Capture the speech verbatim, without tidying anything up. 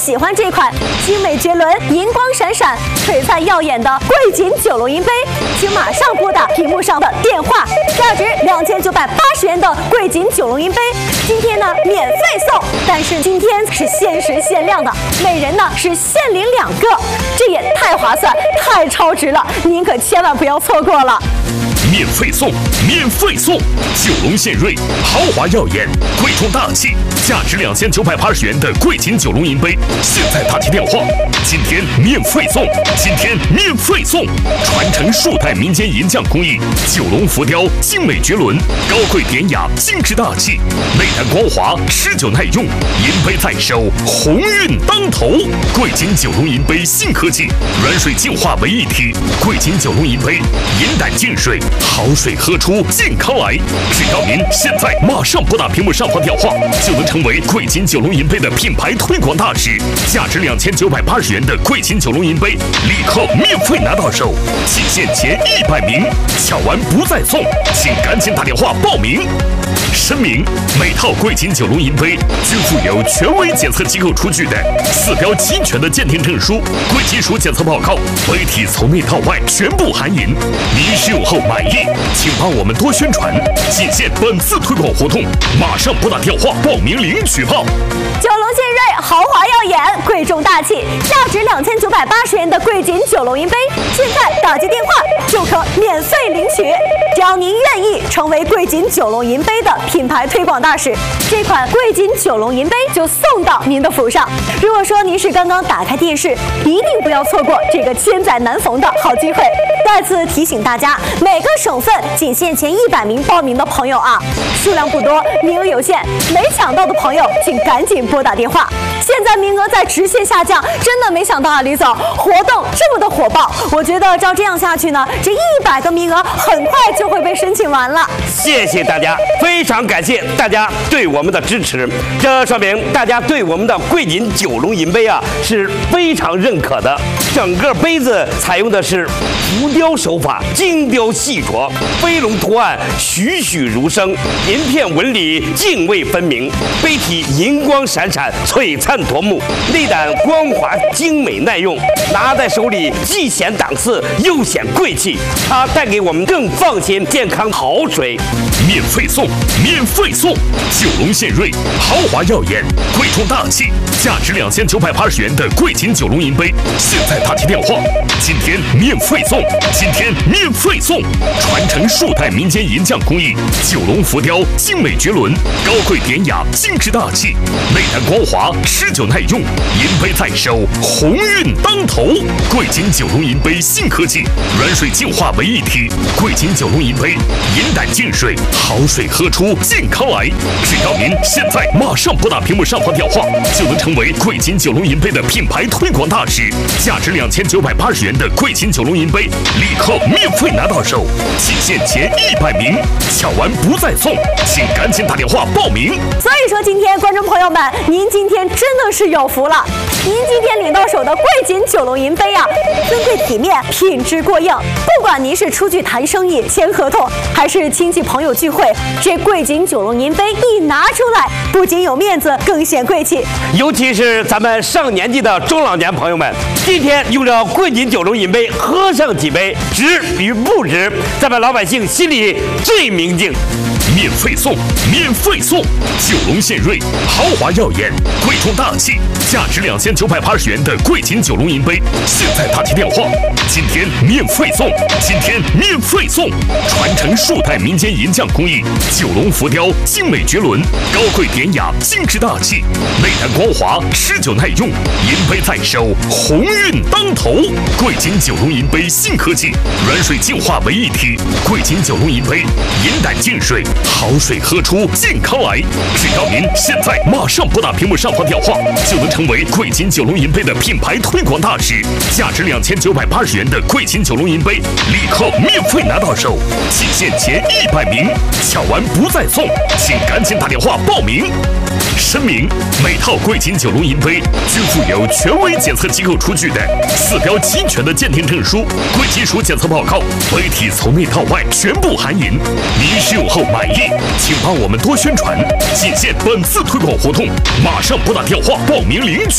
喜欢这款精美绝伦、银光闪闪、璀璨耀眼的贵锦九龙银杯，请马上拨打屏幕上的电话，价值两千九百八十元的贵锦九龙银杯，今天呢免费送，但是今天是限时限量的，每人呢是限领两个，这也太划算、太超值了，您可千万不要错过了。 免费送，免费送！九龙献瑞，豪华耀眼，贵重大气，价值两千九百八十元的贵锦九龙银杯，现在打起电话，今天免费送，今天免费送！传承数代民间银匠工艺，九龙浮雕精美绝伦，高贵典雅，精致大气，内胆光滑，持久耐用，银杯在手，鸿运当头。贵锦九龙银杯新科技，软水净化为一体，贵锦九龙银杯，银胆净水。好水喝出健康来，只要您现在马上拨打屏幕上方电话，就能成为贵锦九龙银杯的品牌推广大使。价值两千九百八十元的贵锦九龙银杯，立刻免费拿到手，仅限前一百名，抢完不再送，请赶紧打电话报名。声明：每套贵锦九龙银杯均附有权威检测机构出具的四标齐全的鉴定证书、贵金属检测报告，杯体从内到外全部含银。您使用后满意，请帮我们多宣传，仅限本次推广活动，马上拨打电话报名领取吧。 九龙献瑞，豪华耀眼，贵重大气，价值两千九百八十元的贵锦九龙银杯，现在打接电话就可免费领取。只要您愿意成为贵锦九龙银杯的品牌推广大使，这款贵锦九龙银杯就送到您的府上。如果说您是刚刚打开电视，一定不要错过这个千载难逢的好机会。再次提醒大家，每个省份仅限前一百名报名的朋友啊，数量不多，名额有限，没抢到的朋友请赶紧拨打电话。现在名额在直线下降，真的没想到啊，李总，活动这么的火爆，我觉得照这样下去呢，这一百个名额很快就会被申请完了。 谢谢大家，非常感谢大家对我们的支持，这说明大家对我们的贵锦九龙银杯啊是非常认可的。整个杯子采用的是浮雕手法，精雕细琢，飞龙图案栩栩如生，银片纹理泾渭分明，杯体银光闪闪，璀璨夺目，内胆光滑精美耐用，拿在手里既显档次又显贵气，它带给我们更放心健康好水。 免费送，免费送！九龙献瑞，豪华耀眼，贵重大气，价值两千九百八十元的贵锦九龙银杯，现在打起电话，今天免费送，今天免费送！传承数代民间银匠工艺，九龙浮雕精美绝伦，高贵典雅，精致大气，内胆光滑，持久耐用，银杯在手，鸿运当头。贵锦九龙银杯新科技，软水净化为一体，贵锦九龙银杯，银胆净水，好水喝出健康来。只要您现在马上拨打屏幕上方电话，就能成为贵锦九龙银杯的品牌推广大使。价值两千九百八十元的贵锦九龙银杯，立刻免费拿到手，仅限前一百名，抢完不再送，请赶紧打电话报名。 所以说，今天观众朋友们，您今天真的是有福了，您今天领到手的贵锦九龙银杯啊，尊贵体面，品质过硬。不管您是出去谈生意、签合同，还是亲戚朋友聚会，这贵锦九龙银杯一拿出来，不仅有面子，更显贵气。 尤其是咱们上年纪的中老年朋友们，今天用着贵锦九龙银杯喝上几杯，值与不值，咱们老百姓心里最明镜。 免费送，免费送！九龙献瑞，豪华耀眼，贵重大气，价值两千九百八十元的贵锦九龙银杯，现在打起电话，今天免费送，今天免费送！传承数代民间银匠工艺，九龙浮雕精美绝伦，高贵典雅，精致大气，内胆光滑，持久耐用，银杯在手，鸿运当头。贵锦九龙银杯新科技，软水净化为一体，贵锦九龙银杯，银胆净水。好水喝出健康来！只要您现在马上拨打屏幕上方电话，就能成为贵锦九龙银杯的品牌推广大使。价值两千九百八十元的贵锦九龙银杯，立刻免费拿到手，仅限前一百名，抢完不再送，请赶紧打电话报名。声明：每套贵锦九龙银杯均附有权威检测机构出具的四标齐全的鉴定证书、贵金属检测报告，杯体从内到外全部含银。您使用后满意，请帮我们多宣传，仅限本次推广活动，马上拨打电话报名领取。